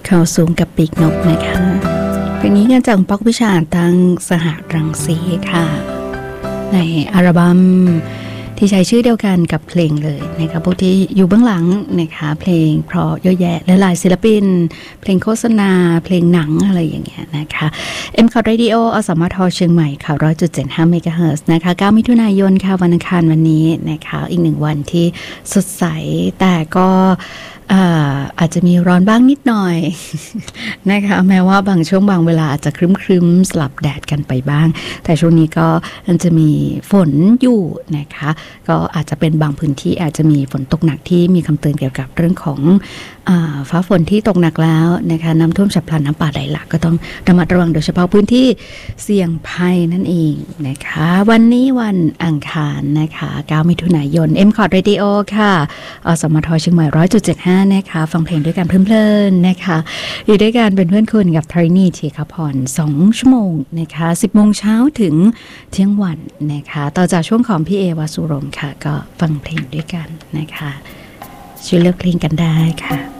เขาสูงกับปีกนกนะคะเพลงนี้กันจากป๊อกวิชาตั้งสหรังสีค่ะในอัลบั้มที่ใช้ชื่อเดียวกันกับเพลงเลยนะคะผู้ที่อยู่เบื้องหลังนะคะเพลงเพราะเยอะแยะและหลายศิลปินเพลงโฆษณาเพลงหนังอะไรอย่างเงี้ยนะคะM.Cot Radio อสมทเชียงใหม่ค่ะ 100.75 เมกะเฮิรตซ์นะคะ9มิถุนายนค่ะวันอังคารวันนี้นะคะอีก1วันที่สดใสแต่ก็อาจจะมีร้อนบ้างนิดหน่อย นะคะแม้ว่าบางช่วงบางเวลาอาจจะครึ้มๆสลับแดดกันไปบ้างแต่ช่วงนี้ก็จะมีฝนอยู่นะคะก็อาจจะเป็นบางพื้นที่อาจจะมีฝนตกหนักที่มีคำเตือนเกี่ยวกับเรื่องของฟ้าฝนที่ตกหนักแล้วนะคะน้ำท่วมฉับพลันน้ำป่าไหลหลากก็ต้องระมัดระวังโดยเฉพาะพื้นที่เสี่ยงภัยนั่นเองนะคะวันนี้วันอังคารนะคะ9มิถุนายน M.Cot Radio ค่ะอสมทเชียงใหม่ 100.75 นะคะฟังเพลงด้วยกันเพลินๆนะคะอยู่ด้วยกันเป็นเพื่อนคุณกับทรินีทีคพร2 ชั่วโมงนะคะ10 โมงเช้าถึงเที่ยงวันนะคะต่อจากช่วงของพี่เอวาสุรมค่ะก็ฟังเพลงด้วยกันนะคะช่วยเลือกเพลงกันได้ค่ะ